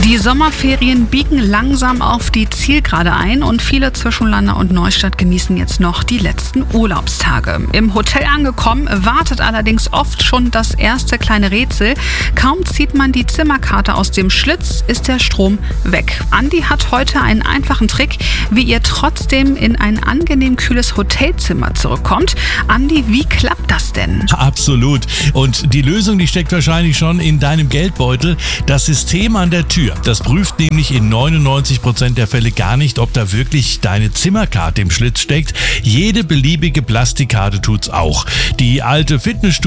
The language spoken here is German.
Die Sommerferien biegen langsam auf die Zielgerade ein und viele zwischen Landau und Neustadt genießen jetzt noch die letzten Urlaubstage. Im Hotel angekommen, wartet allerdings oft schon das erste kleine Rätsel. Kaum zieht man die Zimmerkarte aus dem Schlitz, ist der Strom weg. Andi hat heute einen einfachen Trick, wie ihr trotzdem in ein angenehm kühles Hotelzimmer zurückkommt. Andi, wie klappt das denn? Absolut. Und die Lösung, die steckt wahrscheinlich schon in deinem Geldbeutel. Das System an der Tür. Das prüft nämlich in 99% der Fälle gar nicht, ob da wirklich deine Zimmerkarte im Schlitz steckt. Jede beliebige Plastikkarte tut's auch. Die alte Fitnessstudio